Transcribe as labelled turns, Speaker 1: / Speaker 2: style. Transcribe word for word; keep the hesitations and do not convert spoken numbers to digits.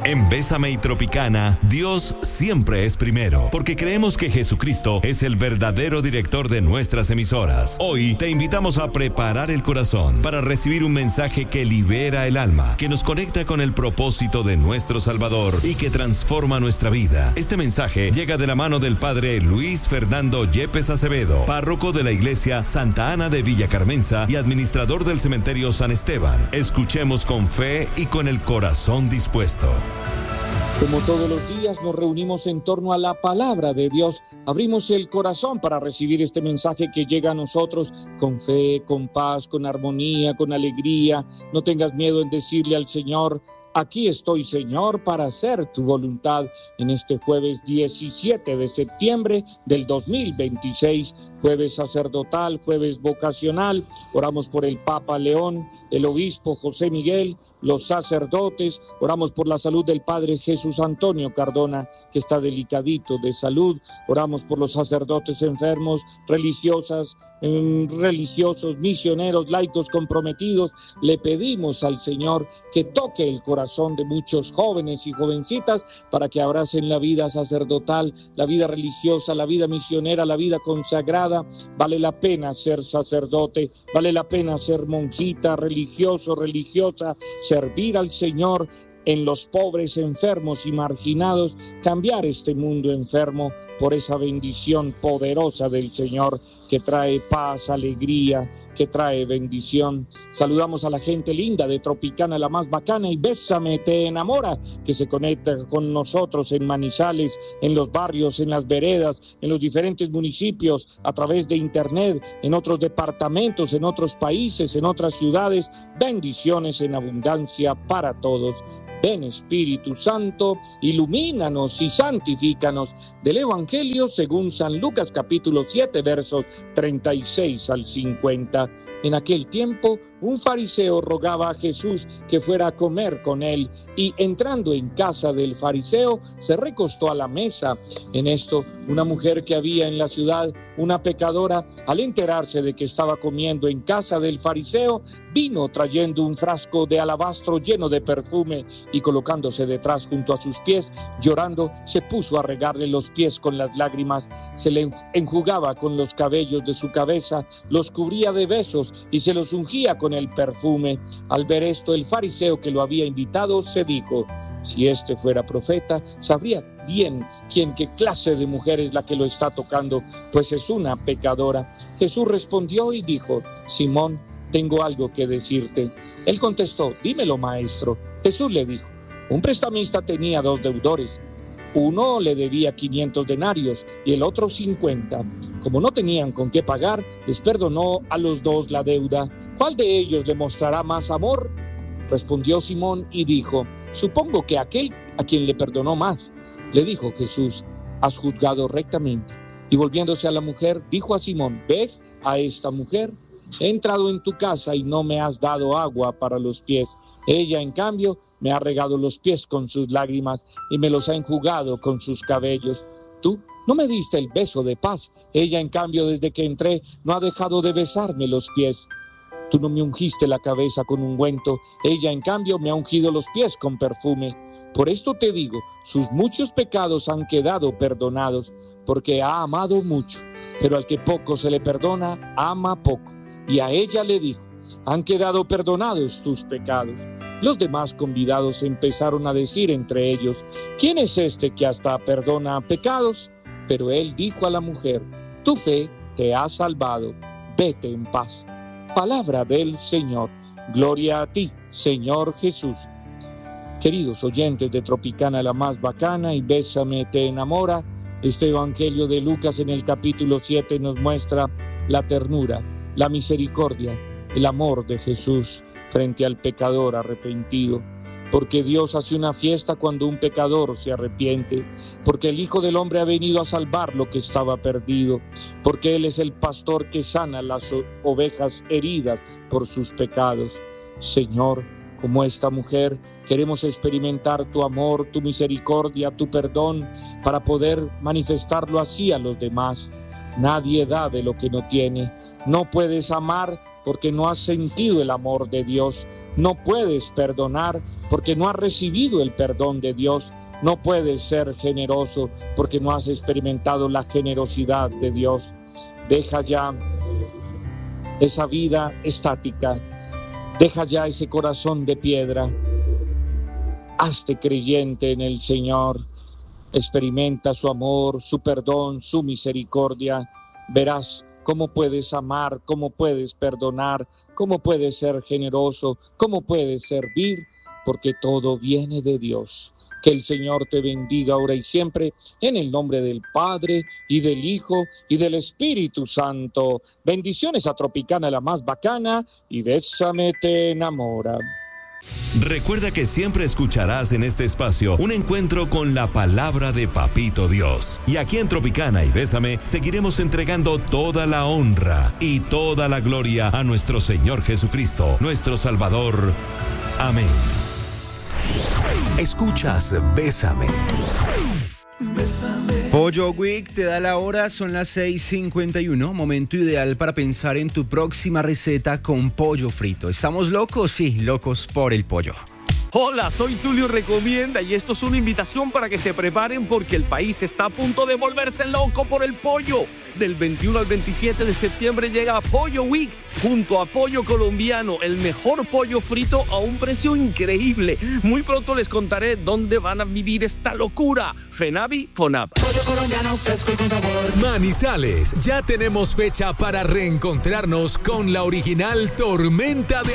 Speaker 1: En Bésame y Tropicana, Dios siempre es primero, porque creemos que Jesucristo es el verdadero director de nuestras emisoras. Hoy te invitamos a preparar el corazón para recibir un mensaje que libera el alma, que nos conecta con el propósito de nuestro Salvador y que transforma nuestra vida. Este mensaje llega de la mano del Padre Luis Fernando Yepes Acevedo, párroco de la Iglesia Santa Ana de Villa Carmenza y administrador del Cementerio San Esteban. Escuchemos con fe y con el corazón dispuesto.
Speaker 2: Como todos los días nos reunimos en torno a la palabra de Dios, abrimos el corazón para recibir este mensaje que llega a nosotros con fe, con paz, con armonía, con alegría. No tengas miedo en decirle al Señor: aquí estoy, Señor, para hacer tu voluntad en este jueves diecisiete de septiembre del dos mil veintiséis, jueves sacerdotal, jueves vocacional. Oramos por el Papa León, el obispo José Miguel, los sacerdotes. Oramos por la salud del Padre Jesús Antonio Cardona, que está delicadito de salud. Oramos por los sacerdotes enfermos, religiosas, eh, religiosos, misioneros, laicos comprometidos. Le pedimos al Señor que toque el corazón de muchos jóvenes y jovencitas para que abracen la vida sacerdotal, la vida religiosa, la vida misionera, la vida consagrada. Vale la pena ser sacerdote, vale la pena ser monjita, religioso, religiosa, servir al Señor en los pobres, enfermos y marginados, cambiar este mundo enfermo por esa bendición poderosa del Señor que trae paz, alegría, que trae bendición. Saludamos a la gente linda de Tropicana, la más bacana, y Bésame te enamora, que se conecta con nosotros en Manizales, en los barrios, en las veredas, en los diferentes municipios, a través de internet, en otros departamentos, en otros países, en otras ciudades. Bendiciones en abundancia para todos. Ven, Espíritu Santo, ilumínanos y santifícanos. Del Evangelio según San Lucas, capítulo siete, versos treinta y seis al cincuenta. En aquel tiempo, un fariseo rogaba a Jesús que fuera a comer con él, y entrando en casa del fariseo, se recostó a la mesa. En esto, una mujer que había en la ciudad, una pecadora, al enterarse de que estaba comiendo en casa del fariseo, vino trayendo un frasco de alabastro lleno de perfume, y colocándose detrás junto a sus pies, llorando, se puso a regarle los pies con las lágrimas, se le enjugaba con los cabellos de su cabeza, los cubría de besos y se los ungía con el perfume. Al ver esto, el fariseo que lo había invitado se dijo: si este fuera profeta, sabría bien quién, qué clase de mujer es la que lo está tocando, pues es una pecadora. Jesús respondió y dijo: Simón, tengo algo que decirte. Él contestó: dímelo, maestro. Jesús le dijo: un prestamista tenía dos deudores. Uno le debía quinientos denarios y el otro cincuenta. Como no tenían con qué pagar, les perdonó a los dos la deuda. ¿Cuál de ellos le mostrará más amor? Respondió Simón y dijo: supongo que aquel a quien le perdonó más. Le dijo Jesús: has juzgado rectamente. Y volviéndose a la mujer, dijo a Simón: ¿ves a esta mujer? He entrado en tu casa y no me has dado agua para los pies. Ella, en cambio, me ha regado los pies con sus lágrimas y me los ha enjugado con sus cabellos. Tú no me diste el beso de paz. Ella, en cambio, desde que entré, no ha dejado de besarme los pies. Tú no me ungiste la cabeza con ungüento. Ella, en cambio, me ha ungido los pies con perfume. Por esto te digo, sus muchos pecados han quedado perdonados, porque ha amado mucho. Pero al que poco se le perdona, ama poco. Y a ella le dijo: han quedado perdonados tus pecados. Los demás convidados empezaron a decir entre ellos: ¿quién es este que hasta perdona pecados? Pero él dijo a la mujer: tu fe te ha salvado, vete en paz. Palabra del Señor. Gloria a ti, Señor Jesús. Queridos oyentes de Tropicana, la más bacana, y Bésame te enamora, este Evangelio de Lucas en el capítulo siete nos muestra la ternura, la misericordia, el amor de Jesús frente al pecador arrepentido. Porque Dios hace una fiesta cuando un pecador se arrepiente, porque el Hijo del Hombre ha venido a salvar lo que estaba perdido, porque Él es el pastor que sana las ovejas heridas por sus pecados. Señor, como esta mujer, queremos experimentar tu amor, tu misericordia, tu perdón, para poder manifestarlo así a los demás. Nadie da de lo que no tiene. No puedes amar porque no has sentido el amor de Dios. no puedes perdonar porque no has recibido el perdón de Dios. No puedes ser generoso porque no has experimentado la generosidad de Dios. Deja ya esa vida estática, deja ya ese corazón de piedra. Hazte creyente en el Señor, experimenta su amor, su perdón, su misericordia. Verás cómo puedes amar, cómo puedes perdonar, cómo puedes ser generoso, cómo puedes servir, porque todo viene de Dios. Que el Señor te bendiga ahora y siempre, en el nombre del Padre, y del Hijo, y del Espíritu Santo. Bendiciones a Tropicana, la más bacana, y Bésame te enamora.
Speaker 1: Recuerda que siempre escucharás en este espacio un encuentro con la palabra de Papito Dios. Y aquí en Tropicana y Bésame seguiremos entregando toda la honra y toda la gloria a nuestro Señor Jesucristo, nuestro Salvador. Amén.
Speaker 3: Escuchas Bésame.
Speaker 4: Bésame. Pollo Week te da la hora, son las seis cincuenta y uno, momento ideal para pensar en tu próxima receta con pollo frito. ¿Estamos locos? Sí, locos por el pollo.
Speaker 5: Hola, soy Tulio Recomienda y esto es una invitación para que se preparen porque el país está a punto de volverse loco por el pollo. Del veintiuno al veintisiete de septiembre llega Pollo Week junto a Pollo Colombiano, el mejor pollo frito a un precio increíble. Muy pronto les contaré dónde van a vivir esta locura. Fenavi, Fonab.
Speaker 3: Pollo colombiano fresco y con sabor. Manizales, ya tenemos fecha para reencontrarnos con la original Tormenta de